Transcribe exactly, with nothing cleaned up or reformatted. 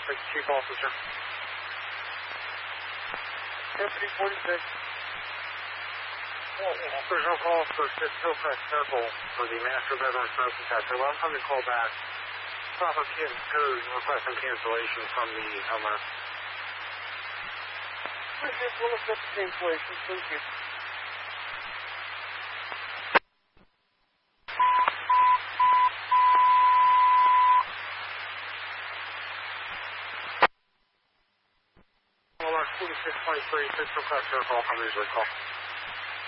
Thank you, Chief Officer. Deputy forty-six. Well, there's no call for Hillcrest Circle for the Master Bedroom Smoking Tester. Well, I'm coming to call back. Proper kid code and request some cancellation from the homeowner. Okay, we'll accept the cancellation. Thank you. Well, our forty-six twenty-three, Central Crest Circle, I'm usually call.